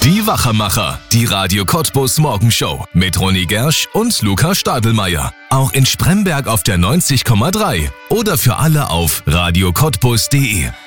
Die Wachemacher, die Radio Cottbus Morgenshow mit Ronny Gersch und Luca Stadelmeier. Auch in Spremberg auf der 90,3 oder für alle auf radiocottbus.de.